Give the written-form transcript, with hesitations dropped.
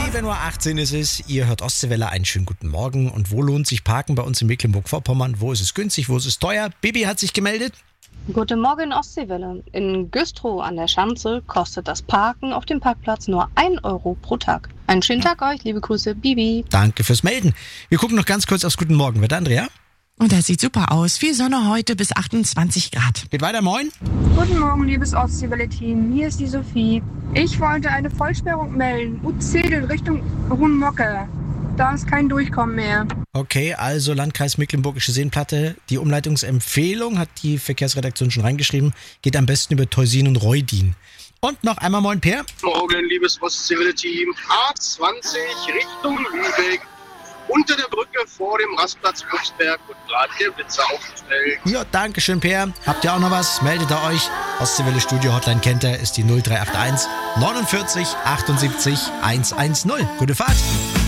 7:18 Uhr ist es. Ihr hört Ostseewelle, einen schönen guten Morgen. Und wo lohnt sich Parken bei uns in Mecklenburg-Vorpommern? Wo ist es günstig, wo ist es teuer? Bibi hat sich gemeldet. Guten Morgen, Ostseewelle. In Güstrow an der Schanze kostet das Parken auf dem Parkplatz nur 1 Euro pro Tag. Einen schönen Tag euch, liebe Grüße, Bibi. Danke fürs Melden. Wir gucken noch ganz kurz aufs Guten Morgenwetter, Andrea. Und das sieht super aus. Viel Sonne heute bis 28 Grad. Geht weiter, moin. Guten Morgen, liebes Ostseewelle-Team. Hier ist die Sophie. Ich wollte eine Vollsperrung melden. Uzedel Richtung Hohenmocke. Da ist kein Durchkommen mehr. Okay, also Landkreis Mecklenburgische Seenplatte. Die Umleitungsempfehlung hat die Verkehrsredaktion schon reingeschrieben. Geht am besten über Teusin und Reudin. Und noch einmal moin, Per. Morgen, liebes Ostseewelle-Team. A20 Richtung Lübeck. Unter der Brücke vor dem Rastplatz Fuchsberg und gerade der Blitzer aufgestellt. Ja, danke schön, Per. Habt ihr auch noch was? Meldet ihr euch. Ostseewelle Studio Hotline kennt ihr, ist die 0381 49 78 110. Gute Fahrt.